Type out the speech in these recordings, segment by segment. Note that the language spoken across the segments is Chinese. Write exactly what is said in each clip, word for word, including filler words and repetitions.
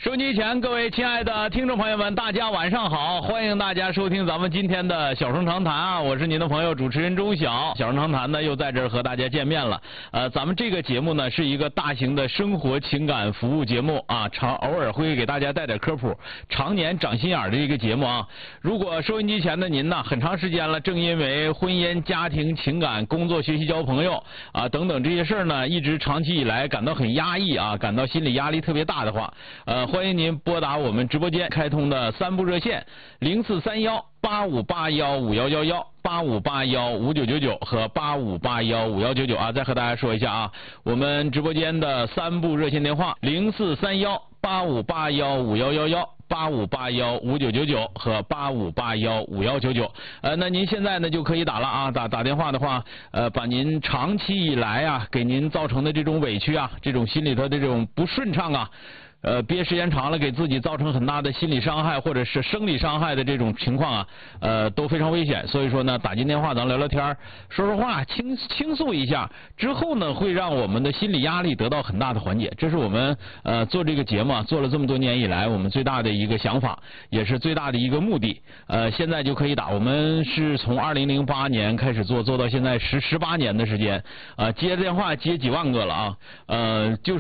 收音机前各位亲爱的听众朋友们，大家晚上好！欢迎大家收听咱们今天的小声长谈啊，我是您的朋友主持人钟晓。小声长谈呢又在这儿和大家见面了。呃，咱们这个节目呢是一个大型的生活情感服务节目啊，常偶尔会给大家带点科普，常年长心眼的一个节目啊。如果收音机前的您呢，很长时间了，正因为婚姻、家庭、情感、工作、学习、交朋友啊等等这些事儿呢，一直长期以来感到很压抑啊，感到心理压力特别大的话，呃。欢迎您拨打我们直播间开通的三部热线零四三幺八五八幺五幺幺幺、八五八幺五九九九和八五八幺五幺九九啊。再和大家说一下啊，我们直播间的三部热线电话零四三幺八五八幺五幺幺幺、八五八幺五九九九和八五八幺五幺九九。呃，那您现在呢就可以打了啊，打打电话的话，呃，把您长期以来啊给您造成的这种委屈啊，这种心里头的这种不顺畅啊。呃，憋时间长了，给自己造成很大的心理伤害或者是生理伤害的这种情况啊，呃，都非常危险。所以说呢，打进电话咱聊聊天，说说话，倾倾诉一下，之后呢，会让我们的心理压力得到很大的缓解。这是我们呃做这个节目啊，做了这么多年以来，我们最大的一个想法，也是最大的一个目的。呃，现在就可以打，我们是从二零零八年开始做，做到现在十十八年的时间，啊、呃，接电话接几万个了啊，呃，就是。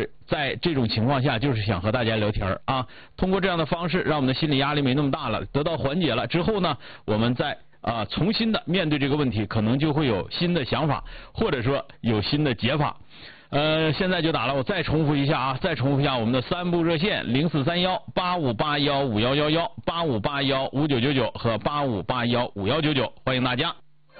在这种情况下，就是想和大家聊天啊，通过这样的方式，让我们的心理压力没那么大了，得到缓解了之后呢，我们再啊重新的面对这个问题，可能就会有新的想法，或者说有新的解法。呃，现在就打了，我再重复一下啊，再重复一下我们的三部热线零四三幺八五八幺五幺幺幺、八五八幺五九九九和八五八幺五幺九九，欢迎大家。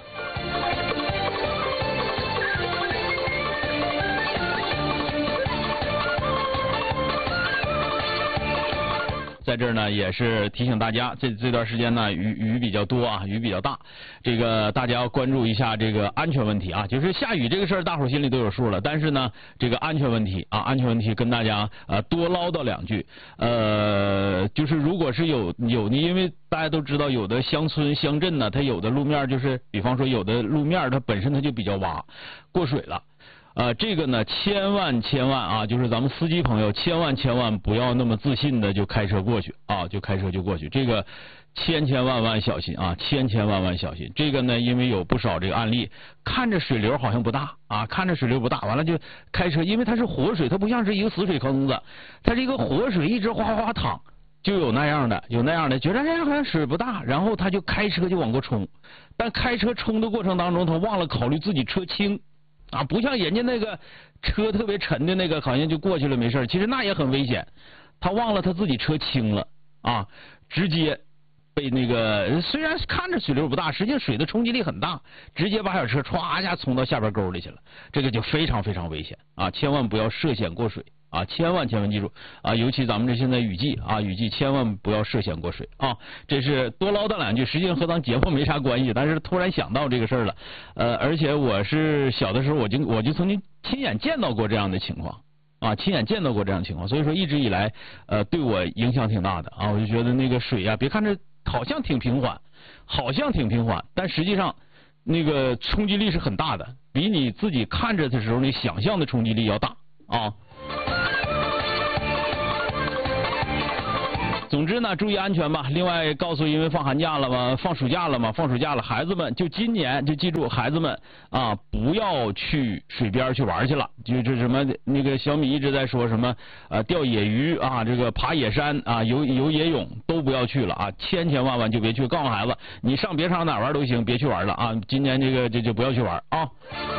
在这儿呢，也是提醒大家，这这段时间呢，雨雨比较多啊，雨比较大，这个大家要关注一下这个安全问题啊。就是下雨这个事儿，大伙儿心里都有数了，但是呢，这个安全问题啊，安全问题跟大家呃多唠叨两句。呃，就是如果是有有呢，因为大家都知道，有的乡村乡镇呢，它有的路面就是，比方说有的路面它本身它就比较洼，过水了。呃，这个呢，千万千万啊，就是咱们司机朋友，千万千万不要那么自信的就开车过去啊，就开车就过去，这个千千万万小心啊，千千万万小心。这个呢，因为有不少这个案例，看着水流好像不大啊，看着水流不大，完了就开车，因为它是活水，它不像是一个死水坑子，它是一个活水，一直哗哗淌，就有那样的，有那样的，觉得这好像水不大，然后他就开车就往过冲，但开车冲的过程当中，他忘了考虑自己车轻。啊，不像人家那个车特别沉的那个，好像就过去了没事，其实那也很危险。他忘了他自己车轻了啊，直接被那个虽然看着水流不大，实际上水的冲击力很大，直接把小车歘一下冲到下边沟里去了，这个就非常非常危险啊！千万不要涉险过水啊！千万千万记住啊！尤其咱们这现在雨季啊，雨季千万不要涉险过水啊！这是多唠叨两句，实际上和咱节目没啥关系，但是突然想到这个事儿了。呃，而且我是小的时候我就我就曾经亲眼见到过这样的情况啊，亲眼见到过这样的情况，所以说一直以来呃对我影响挺大的啊！我就觉得那个水啊，别看这好像挺平缓，好像挺平缓，但实际上那个冲击力是很大的，比你自己看着的时候你想象的冲击力要大啊！总之呢，注意安全吧。另外，告诉因为放寒假了嘛，放暑假了嘛，放暑假了，孩子们就今年就记住，孩子们啊，不要去水边去玩去了。就这什么那个小米一直在说什么呃钓野鱼啊，这个爬野山啊，游游野泳都不要去了啊，千千万万就别去。告诉孩子，你上别上哪玩都行，别去玩了啊。今年这个这就不要去玩啊。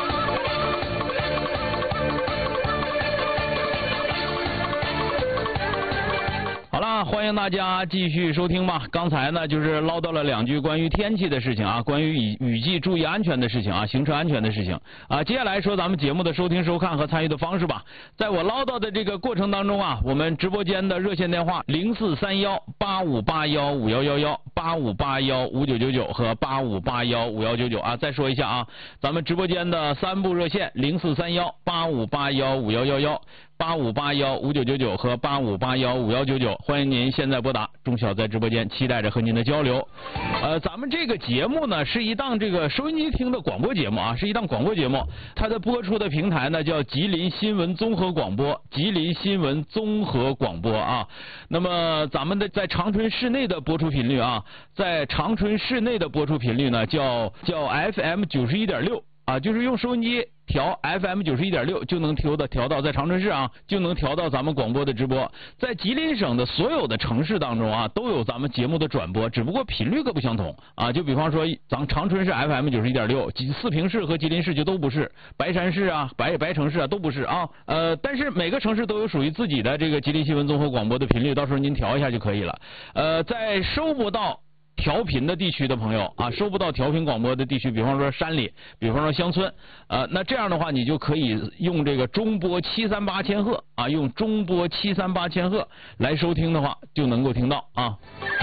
好了，欢迎大家继续收听吧。刚才呢，就是唠叨了两句关于天气的事情啊，关于雨雨季注意安全的事情啊，行车安全的事情啊。接下来说咱们节目的收听、收看和参与的方式吧。在我唠叨的这个过程当中啊，我们直播间的热线电话零四三幺八五八幺五幺幺幺、八五八幺五九九九和八五八幺五幺九九啊。再说一下啊，咱们直播间的三部热线零四三幺八五八幺五幺幺幺。 八五八幺五九九九和八五八幺五幺九九，欢迎您现在拨打，钟晓在直播间期待着和您的交流。呃，咱们这个节目呢是一档这个收音机听的广播节目啊，是一档广播节目，它的播出的平台呢叫吉林新闻综合广播，吉林新闻综合广播啊。那么咱们的在长春市内的播出频率啊，在长春市内的播出频率呢叫叫 F M 九十一点六。啊，就是用收音机调 F M 九十一点六就能调的调到，在长春市啊就能调到咱们广播的直播。在吉林省的所有的城市当中啊，都有咱们节目的转播，只不过频率各不相同啊。就比方说，咱长春市 F M 九十一点六，四平市和吉林市就都不是，白山市啊、白白城市啊都不是啊。呃，但是每个城市都有属于自己的这个吉林新闻综合广播的频率，到时候您调一下就可以了。呃，在收不到调频的地区的朋友啊，收不到调频广播的地区，比方说山里，比方说乡村，呃，那这样的话，你就可以用这个中波七三八千赫啊，用中波七三八千赫来收听的话，就能够听到啊。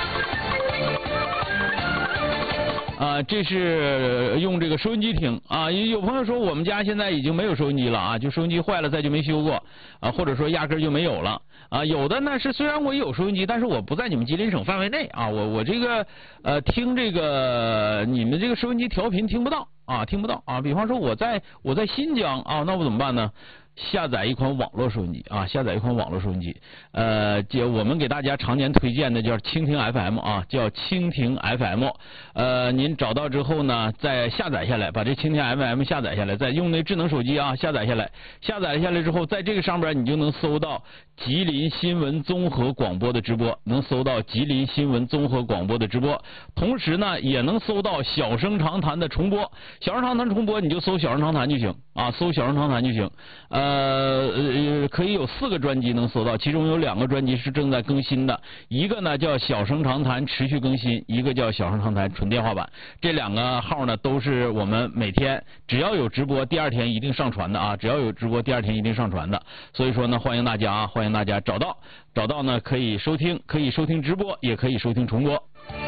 啊，这是用这个收音机听啊。有朋友说我们家现在已经没有收音机了啊，就收音机坏了再就没修过啊，或者说压根就没有了啊。有的呢是虽然我有收音机，但是我不在你们吉林省范围内啊，我我这个呃听这个你们这个收音机调频听不到啊，听不到啊。比方说我在我在新疆啊，那我怎么办呢？下载一款网络收音机啊，下载一款网络收音机，呃，就我们给大家常年推荐的叫蜻蜓 F M 啊，叫蜻蜓 F M， 呃，您找到之后呢，再下载下来，把这蜻蜓 F M 下载下来，再用那智能手机啊下载下来，下载下来之后，在这个上边你就能搜到吉林新闻综合广播的直播，能搜到吉林新闻综合广播的直播，同时呢，也能搜到小声长谈的重播，小声长谈重播你就搜小声长谈就行啊，搜小声长谈就行，呃。呃，可以有四个专辑能搜到，其中有两个专辑是正在更新的，一个呢叫小声长谈持续更新，一个叫小声长谈纯电话版。这两个号呢都是我们每天只要有直播，第二天一定上传的啊，只要有直播，第二天一定上传的。所以说呢，欢迎大家啊，欢迎大家找到找到呢可以收听，可以收听直播，也可以收听重播。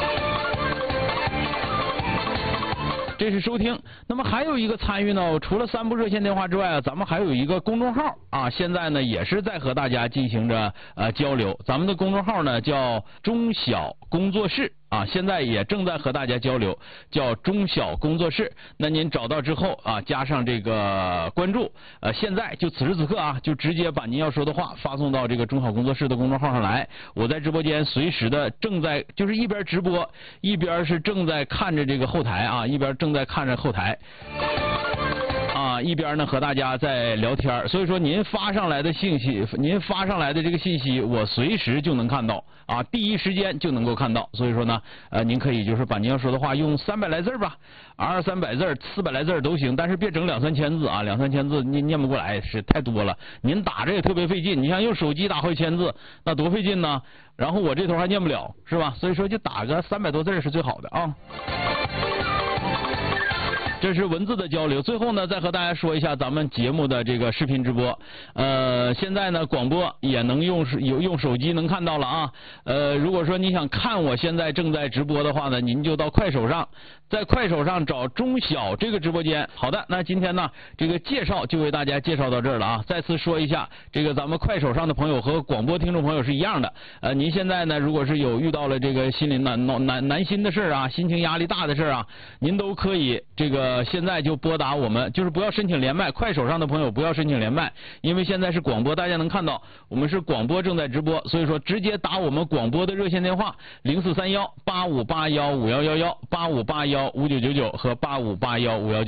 这是收听，那么还有一个参与呢，除了三部热线电话之外啊，咱们还有一个公众号啊，现在呢也是在和大家进行着呃交流。咱们的公众号呢叫中小工作室啊，现在也正在和大家交流，叫中小工作室。那您找到之后啊，加上这个关注，呃，现在就此时此刻啊，就直接把您要说的话发送到这个中小工作室的公众号上来。我在直播间随时的正在就是一边直播一边是正在看着这个后台啊，一边正在看着后台。啊，一边呢和大家在聊天，所以说您发上来的信息，您发上来的这个信息，我随时就能看到啊，第一时间就能够看到。所以说呢，呃，您可以就是把您要说的话用三百来字吧，二三百字、四百来字都行，但是别整两三千字啊，两三千字您念不过来是太多了。您打着也特别费劲，你像用手机打好几千字，那多费劲呢。然后我这头还念不了，是吧？所以说就打个三百多字是最好的啊。这是文字的交流，最后呢，再和大家说一下咱们节目的这个视频直播。呃，现在呢，广播也能用有用手机能看到了啊。呃，如果说你想看我现在正在直播的话呢，您就到快手上，在快手上找中小这个直播间。好的，那今天呢，这个介绍就为大家介绍到这儿了啊。再次说一下，这个咱们快手上的朋友和广播听众朋友是一样的。呃，您现在呢，如果是有遇到了这个心里难难难难心的事儿啊，心情压力大的事儿啊，您都可以这个。呃，现在就拨打我们，就是不要申请连麦，快手上的朋友不要申请连麦，因为现在是广播，大家能看到我们是广播正在直播，所以说直接打我们广播的热线电话零四三幺八五八幺五幺幺幺八五八幺五九九九和八五八幺五幺九。